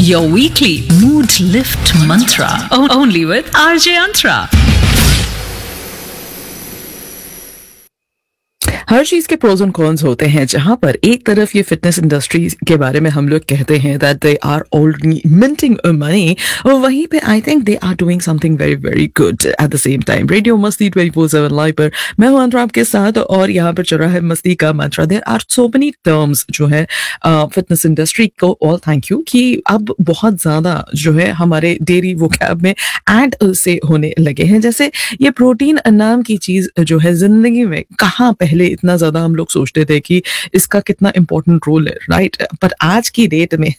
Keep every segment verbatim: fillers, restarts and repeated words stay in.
your weekly mood lift mantra. Only with R J Antra. हर चीज के pros and cons होते हैं, जहां पर एक तरफ ये फिटनेस इंडस्ट्री के बारे में हम लोग कहते हैं that they are already minting money, और वहीं पे I think they are doing something very very good at the same time. Radio मस्ती ट्वेंटी फोर सेवन लाइव पर मैं हूं अंतरा आपके साथ, और यहाँ पर चल रहा है मस्ती का मंत्रा. There are so many terms जो है फिटनेस इंडस्ट्री को, ऑल थैंक यू, कि अब बहुत ज्यादा जो है हमारे डेली वोकैब में ऐड से होने लगे हैं. जैसे ये प्रोटीन नाम की चीज जो है जिंदगी में कहाँ पहले इतना ज्यादा हम लोग सोचते थे कि इसका कितना इंपॉर्टेंट रोल है, राइट? पर आज की डेट में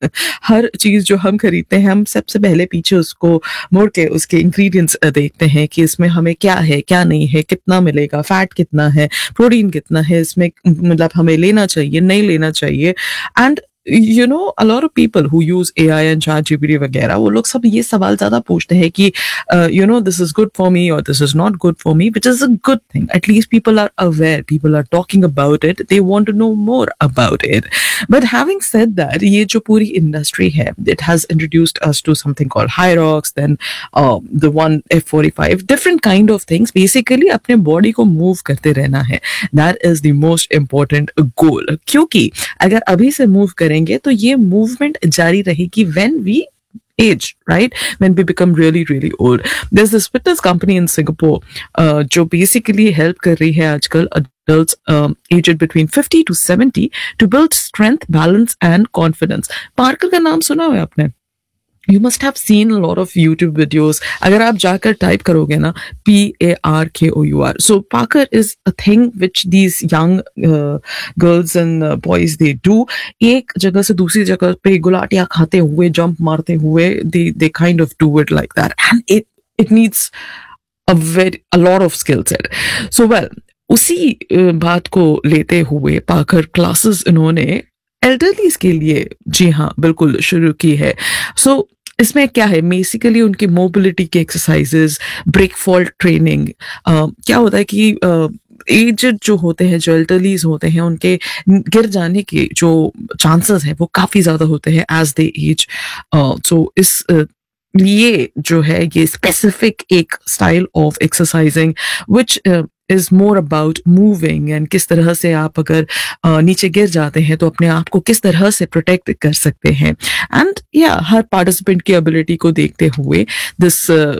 हर चीज जो हम खरीदते हैं, हम सबसे पहले पीछे उसको मोड़ के उसके इंग्रेडिएंट्स देखते हैं कि इसमें हमें क्या है, क्या नहीं है, कितना मिलेगा, फैट कितना है, प्रोटीन कितना है, इसमें मतलब हमें लेना चाहिए, नहीं लेना चाहिए. And you know a lot of people who use A I and chat G P T वगैरह, वो लोग सब ये सवाल ज्यादा पूछते हैं कि uh, you know this is good for me or this is not good for me, which is a good thing. At least people are aware, people are talking about it, they want to know more about it. But having said that, ये जो पूरी industry है, it has introduced us to something called Hyrox, then uh, the one F forty-five, different kind of things. Basically अपने body को move करते रहना है. That is the most important goal. क्योंकि अगर अभी से move करें तो ये मूवमेंट जारी रहेगी when we age, right? When we become really really old. There's this fitness company in Singapore uh, जो basically help कर रही है आजकल adults um, aged between fifty to seventy to build strength, balance and confidence. Parker का नाम सुना है आपने? You must have seen a lot of YouTube videos. अगर आप जाकर टाइप करोगे ना, P A R K O U R. So Parker is a thing which these young uh, girls and uh, boys they do. एक जगह से दूसरी जगह पे गुलाटियाँ खाते हुए, जंप मारते हुए, they they kind of do it like that, and it it needs a very a lot of skill set. So well, उसी uh, बात को लेते हुए पाकर क्लासेस इन्होंने एल्डरलीज के लिए, जी हाँ बिल्कुल, शुरू की है. सो so, इसमें क्या है, बेसिकली उनकी मोबिलिटी की एक्सरसाइजेस, ब्रेक फॉल ट्रेनिंग. क्या होता है कि एजड uh, जो होते हैं, जो एल्डरलीज होते हैं, उनके गिर जाने के जो चांसेस हैं वो काफ़ी ज़्यादा होते हैं एज दे एज. सो इस uh, लिए जो है ये स्पेसिफिक एक style of exercising which is more about moving, and किस तरह से आप अगर uh, नीचे गिर जाते हैं तो अपने आप को किस तरह से प्रोटेक्ट कर सकते हैं. एंड या हर पार्टिसिपेंट की एबिलिटी को देखते हुए this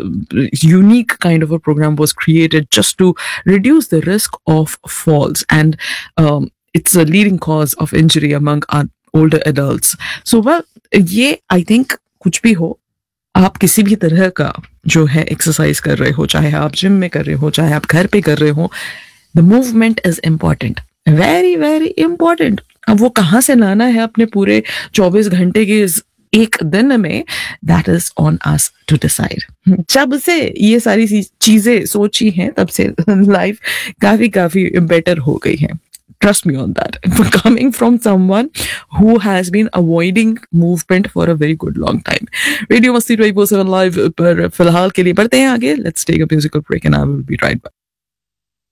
unique kind of a programme was created just to reduce the risk of false, and it's a leading cause of injury among older adults. So well, ये I think कुछ भी हो, आप किसी भी तरह का जो है एक्सरसाइज कर रहे हो, चाहे आप जिम में कर रहे हो, चाहे आप घर पे कर रहे हो, the movement is important, very very important. अब वो कहाँ से लाना है अपने पूरे चौबीस घंटे के एक दिन में, that is on us to decide. जब से ये सारी चीजें सोची हैं तब से लाइफ काफी काफी बेटर हो गई है. Trust me on that. Coming from someone who has been avoiding movement for a very good long time. Radio Masti twenty four seven live पर फिलहाल के लिए बढ़ते हैं आगे. Let's take a musical break and I will be right back.